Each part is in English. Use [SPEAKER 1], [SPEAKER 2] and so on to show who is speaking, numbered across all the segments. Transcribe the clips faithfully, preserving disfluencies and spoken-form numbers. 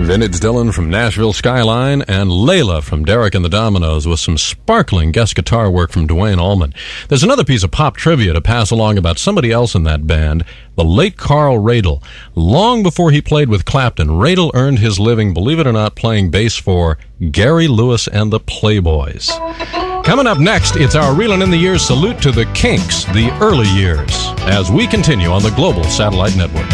[SPEAKER 1] Vintage Dillon from Nashville Skyline and Layla from Derek and the Dominoes with some sparkling guest guitar work from Duane Allman. There's another piece of pop trivia to pass along about somebody else in that band, the late Carl Radle. Long before he played with Clapton, Radle earned his living, believe it or not, playing bass for Gary Lewis and the Playboys. Coming up next, it's our Reelin' in the Years salute to the Kinks, the early years, as we continue on the Global Satellite Network.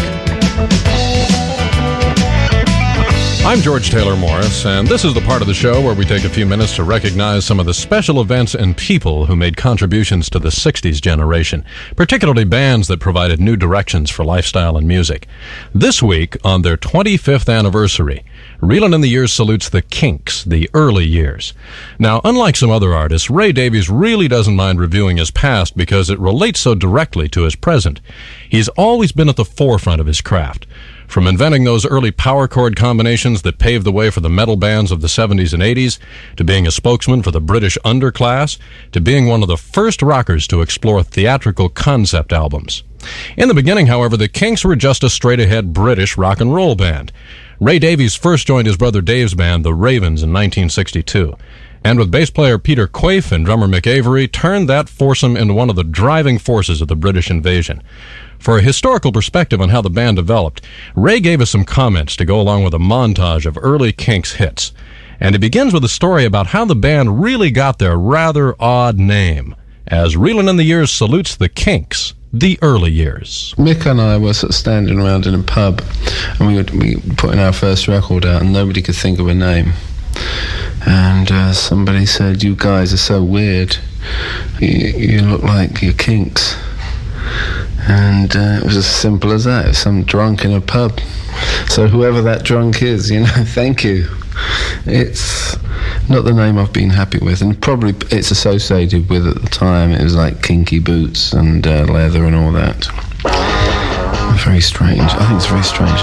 [SPEAKER 1] I'm George Taylor Morris, and this is the part of the show where we take a few minutes to recognize some of the special events and people who made contributions to the sixties generation, particularly bands that provided new directions for lifestyle and music. This week, on their twenty-fifth anniversary, Reelin' in the Years salutes the Kinks, the early years. Now, unlike some other artists, Ray Davies really doesn't mind reviewing his past because it relates so directly to his present. He's always been at the forefront of his craft. From inventing those early power chord combinations that paved the way for the metal bands of the seventies and eighties, to being a spokesman for the British underclass, to being one of the first rockers to explore theatrical concept albums. In the beginning, however, the Kinks were just a straight-ahead British rock and roll band. Ray Davies first joined his brother Dave's band, the Ravens, in nineteen sixty-two. And with bass player Peter Quaife and drummer Mick Avery, turned that foursome into one of the driving forces of the British invasion. For a historical perspective on how the band developed, Ray gave us some comments to go along with a montage of early Kinks hits. And it begins with a story about how the band really got their rather odd name, as Reelin' in the Years salutes the Kinks, the early years.
[SPEAKER 2] Mick and I were sort of standing around in a pub, and we were, we were putting our first record out, and nobody could think of a name. And uh, somebody said, "You guys are so weird. You, you look like you're Kinks." And uh, it was as simple as that. It was some drunk in a pub. So whoever that drunk is, you know, thank you. It's not the name I've been happy with, and probably it's associated with, at the time, it was like kinky boots and uh, leather and all that. Very strange. I think it's very strange.